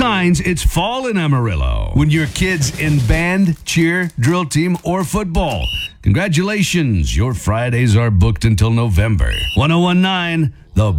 signs it's fall in Amarillo. When your kid's in band, cheer, drill team, or football. Congratulations, your Fridays are booked until November. 1019, The